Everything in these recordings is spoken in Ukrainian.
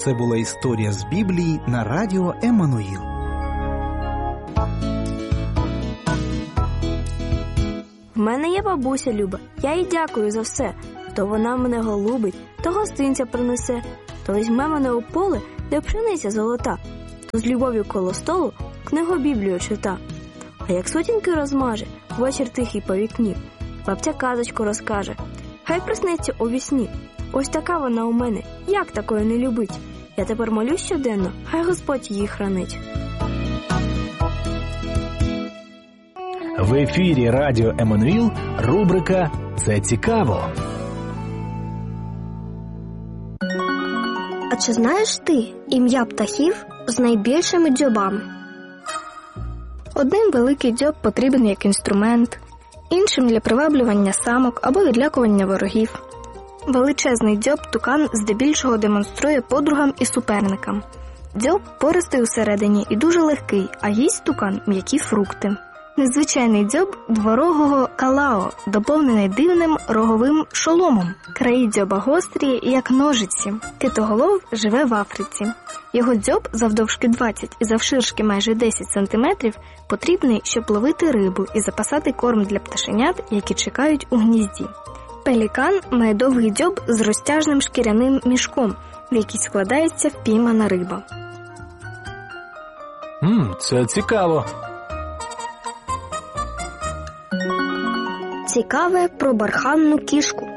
це була історія з Біблії на радіо Еммануїл. В мене є бабуся Люба, я їй дякую за все. То вона мене голубить, то гостинця принесе, то візьме мене у поле, де пшениця золота, то з любов'ю коло столу книгу Біблію чита. А як сутінки розмаже, вечір тихий по вікні, бабця казочку розкаже, хай присниться у вісні. Ось така вона у мене, як такої не любить? Я тепер молюсь щоденно, хай Господь її хранить. В ефірі радіо Еммануїл рубрика «Це цікаво». А чи знаєш ти ім'я птахів з найбільшими дзьобами? Одним великий дзьоб потрібен як інструмент, іншим для приваблювання самок або відлякування ворогів. Величезний дзьоб тукан здебільшого демонструє подругам і суперникам. Дзьоб пористий усередині і дуже легкий, а їсть тукан м'які фрукти. Незвичайний дзьоб дворогого калао, доповнений дивним роговим шоломом. Краї дзьоба гострі, як ножиці. Китоголов живе в Африці. Його дзьоб завдовжки 20 і завширшки майже 10 см потрібний, щоб ловити рибу і запасати корм для пташенят, які чекають у гнізді. Пелікан має довгий дзьоб з розтяжним шкіряним мішком, в який складається впіймана риба. Це цікаво. Цікаве про барханну кішку.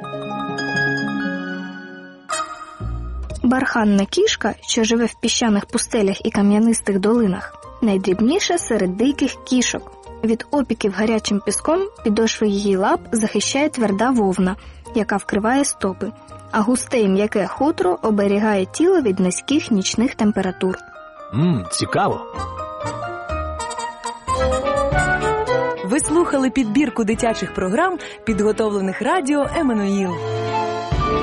Барханна кішка, що живе в піщаних пустелях і кам'янистих долинах, найдрібніша серед диких кішок. Від опіків гарячим піском підошви її лап захищає тверда вовна, яка вкриває стопи, а густе і м'яке хутро оберігає тіло від низьких нічних температур. Цікаво. Ви слухали підбірку дитячих програм, підготовлених радіо Еммануїл.